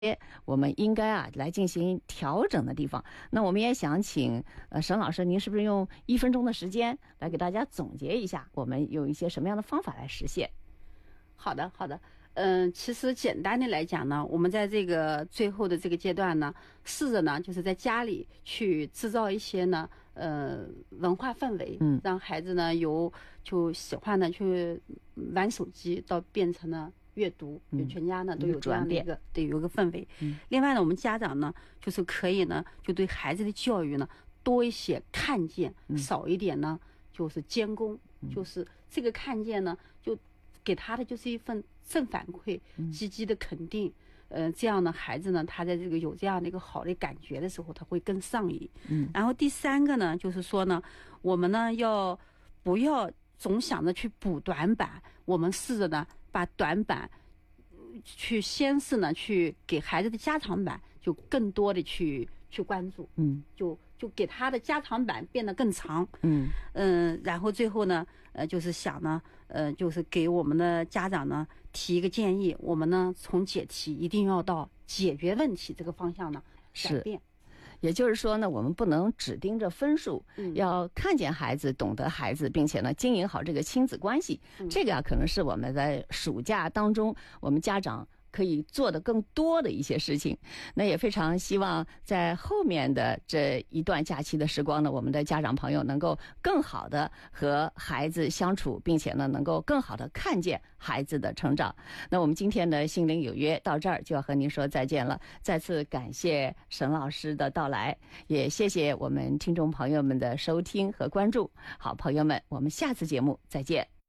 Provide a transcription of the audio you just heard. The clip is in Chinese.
我们应该来进行调整的地方。那我们也想请沈老师，您是不是用1分钟的时间来给大家总结一下，我们有一些什么样的方法来实现？ 好的。其实简单的来讲呢，我们在这个最后的这个阶段呢，试着呢就是在家里去制造一些呢文化氛围，让孩子呢就喜欢呢去玩手机，到变成了阅读，就全家呢都有这样的有一个氛围。另外呢，我们家长呢就是可以呢就对孩子的教育呢多一些看见，少一点呢就是监工，就是这个看见呢就给他的就是一份正反馈，积极的肯定。这样呢，孩子呢，他在这个有这样的一个好的感觉的时候，他会更上瘾。然后第三个呢，就是说呢，我们呢不要总想着去补短板，我们试着呢把短板先是呢去给孩子的家长版就更多的去关注，就给他的家长版变得更长，然后最后呢，就是想呢，就是给我们的家长呢提一个建议，我们呢从解题一定要到解决问题这个方向呢改变。 也就是说呢，我们不能只盯着分数，要看见孩子，懂得孩子，并且呢经营好这个亲子关系。这个可能是我们在暑假当中，我们家长可以做的更多的一些事情。那也非常希望在后面的这一段假期的时光呢，我们的家长朋友能够更好的和孩子相处，并且呢能够更好的看见孩子的成长。那我们今天的心灵有约到这儿就要和您说再见了，再次感谢沈老师的到来，也谢谢我们听众朋友们的收听和关注。好，朋友们，我们下次节目再见。